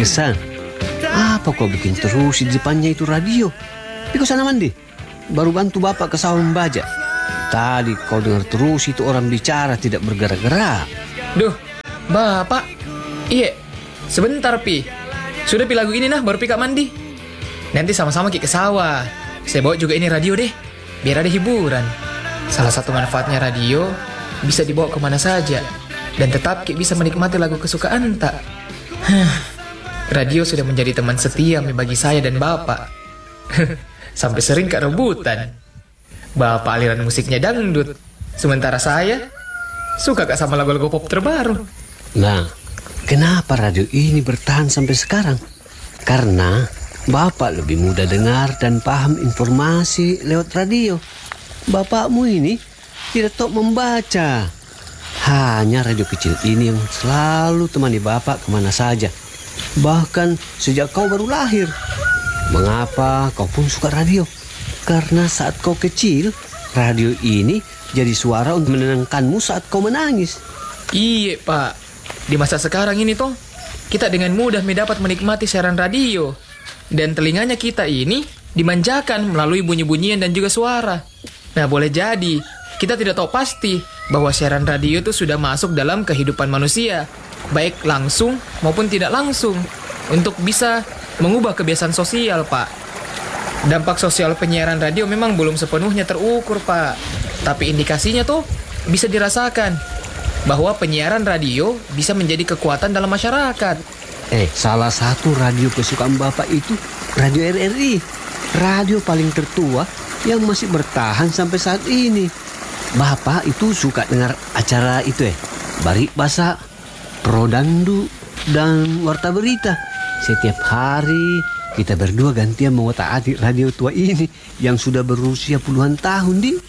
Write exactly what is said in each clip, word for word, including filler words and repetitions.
Kesan, apa kau bikin terus di depannya itu radio? Di sana mandi, baru bantu bapak ke sawah membaca. Tadi kau dengar terus itu orang bicara tidak bergerak-gerak. Duh, bapak. Iya, sebentar pi. Sudah pi lagu ini nah, baru pi kak mandi. Nanti sama-sama ki ke sawah. Saya bawa juga ini radio deh, biar ada hiburan. Salah satu manfaatnya radio, bisa dibawa kemana saja. Dan tetap Ki bisa menikmati lagu kesukaan tak. Radio sudah menjadi teman setia bagi saya dan Bapak. Sampai sering Kak rebutan. Bapak aliran musiknya dangdut, sementara saya suka Kak sama lagu-lagu pop terbaru. Nah, kenapa radio ini bertahan sampai sekarang? Karena Bapak lebih mudah dengar dan paham informasi lewat radio. Bapakmu ini tidak tahu membaca. Hanya radio kecil ini yang selalu temani Bapak kemana saja. Bahkan sejak kau baru lahir. Mengapa kau pun suka radio? Karena saat kau kecil, radio ini jadi suara untuk menenangkanmu saat kau menangis. Iya Pak, di masa sekarang ini toh, kita dengan mudah mendapat menikmati siaran radio. Dan telinganya kita ini dimanjakan melalui bunyi-bunyian dan juga suara. Nah boleh jadi, kita tidak tahu pasti bahwa siaran radio itu sudah masuk dalam kehidupan manusia, baik langsung maupun tidak langsung, untuk bisa mengubah kebiasaan sosial, Pak. Dampak sosial penyiaran radio memang belum sepenuhnya terukur, Pak. Tapi indikasinya tuh bisa dirasakan bahwa penyiaran radio bisa menjadi kekuatan dalam masyarakat. Eh, salah satu radio kesukaan Bapak itu radio R R I, radio paling tertua yang masih bertahan sampai saat ini. Bapak itu suka dengar acara itu ya, Bari Basa, Pro Dandu, dan Warta Berita. Setiap hari kita berdua gantian mengotak-atik radio tua ini yang sudah berusia puluhan tahun, Din.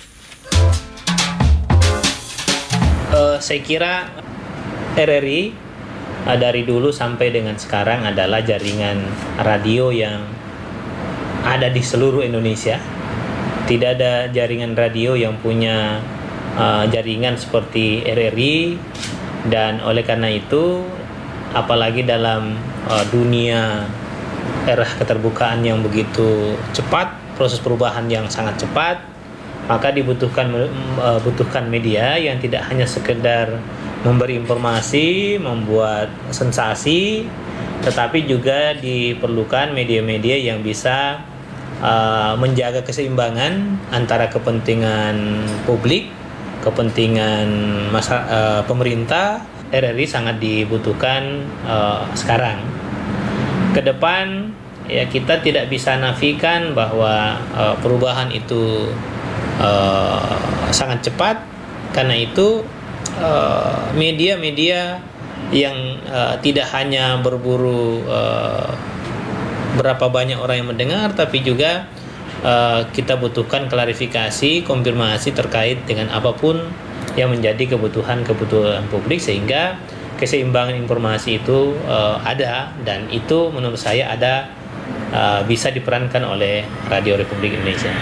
Uh, saya kira R R I uh, dari dulu sampai dengan sekarang adalah jaringan radio yang ada di seluruh Indonesia. Tidak ada jaringan radio yang punya uh, jaringan seperti R R I, dan oleh karena itu apalagi dalam uh, dunia era keterbukaan yang begitu cepat, proses perubahan yang sangat cepat, maka dibutuhkan uh, butuhkan media yang tidak hanya sekedar memberi informasi, membuat sensasi, tetapi juga diperlukan media-media yang bisa Uh, menjaga keseimbangan antara kepentingan publik, kepentingan masa, uh, pemerintah. R R I sangat dibutuhkan uh, sekarang. Kedepan ya kita tidak bisa nafikan bahwa uh, perubahan itu uh, sangat cepat. Karena itu uh, media-media yang uh, tidak hanya berburu uh, berapa banyak orang yang mendengar, tapi juga uh, kita butuhkan klarifikasi, konfirmasi terkait dengan apapun yang menjadi kebutuhan-kebutuhan publik, sehingga keseimbangan informasi itu uh, ada, dan itu menurut saya ada uh, bisa diperankan oleh Radio Republik Indonesia.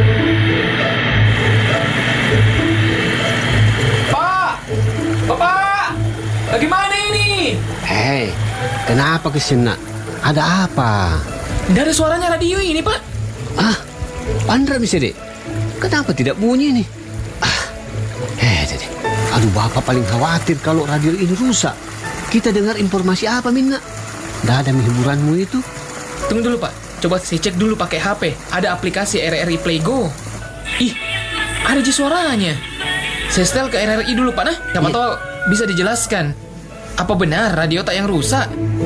Pak! Bapak! Bagaimana ini? Hei, kenapa kesana? Ada apa? Dari suaranya radio ini, Pak. Ah, Pandra bisa deh. Kenapa tidak bunyi nih? Ah, eh, deh. Aduh, Bapak paling khawatir kalau radio ini rusak. Kita dengar informasi apa, Minna? Dah ada hiburanmu itu? Tunggu dulu, Pak. Coba saya cek dulu pakai H P. Ada aplikasi R R I Play Go. Ih, ada di suaranya. Saya setel ke R R I dulu, Pak. Nah, siapa Iya. tahu bisa dijelaskan. Apa benar radio tak yang rusak?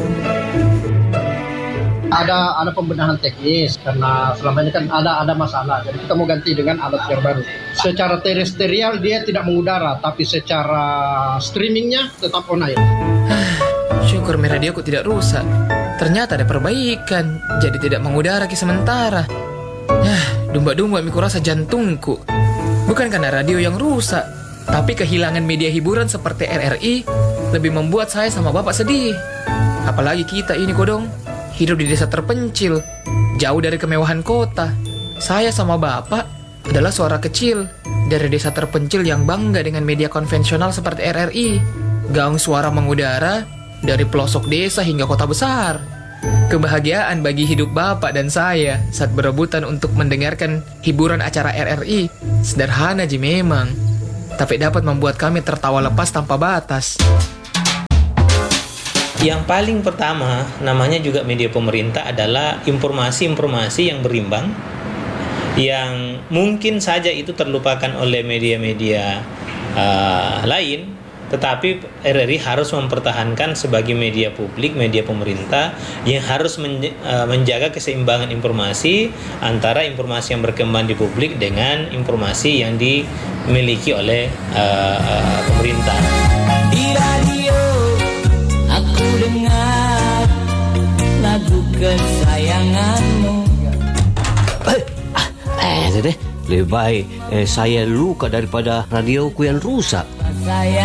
Ada ada pembenahan teknis karena selama ini kan ada ada masalah. Jadi kita mau ganti dengan alat yang baru. Secara terestrial dia tidak mengudara, tapi secara streamingnya tetap on air. Syukur radioku tidak rusak. Ternyata ada perbaikan, jadi tidak mengudara ki sementara. Yah, dumba-dumba miku rasa jantungku. Bukan karena radio yang rusak, tapi kehilangan media hiburan seperti R R I lebih membuat saya sama Bapak sedih. Apalagi kita ini kodong hidup di desa terpencil, jauh dari kemewahan kota. Saya sama Bapak adalah suara kecil dari desa terpencil yang bangga dengan media konvensional seperti R R I. Gaung suara mengudara dari pelosok desa hingga kota besar. Kebahagiaan bagi hidup Bapak dan saya saat berebutan untuk mendengarkan hiburan acara R R I sederhana ji memang, tapi dapat membuat kami tertawa lepas tanpa batas. Yang paling pertama, namanya juga media pemerintah, adalah informasi-informasi yang berimbang, yang mungkin saja itu terlupakan oleh media-media uh, lain, tetapi R R I harus mempertahankan sebagai media publik, media pemerintah yang harus menj- uh, menjaga keseimbangan informasi antara informasi yang berkembang di publik dengan informasi yang dimiliki oleh uh, uh, pemerintah. Di radio aku dengar lagu kesayanganmu. Eh, ah, eh deh, lebih baik eh, saya luka daripada radioku yang rusak. Saya